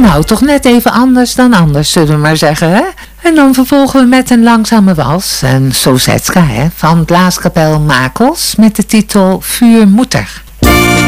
Nou, toch net even anders dan anders, zullen we maar zeggen, hè? En dan vervolgen we met een langzame wals, een Sousetska, hè, van Blaaskapel Makels, met de titel Vuur Moeder.